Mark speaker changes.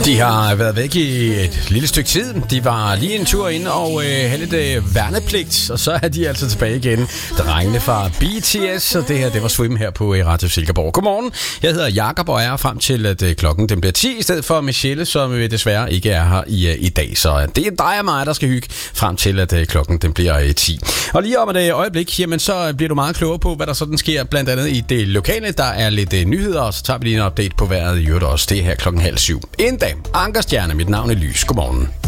Speaker 1: De har været væk i et lille stykke tid. De var lige en tur ind og havde lidt værnepligt, og så er de altså tilbage igen. Drengene fra BTS, og det her, det var Swim her på Radio Silkeborg. Godmorgen, jeg hedder Jakob og er frem til, at klokken den bliver 10, i stedet for Michelle, som desværre ikke er her i dag. Så det er dig og mig, der skal hygge frem til, at klokken den bliver 10. Og lige om et øjeblik, jamen så bliver du meget klogere på, hvad der sådan sker, blandt andet i det lokale. Der er lidt nyheder, og så tager vi lige en update på vejret i øvrigt også. Det er her klokken 6:30. Inden da, Ankerstjerne, mit navn er Lys. Godmorgen.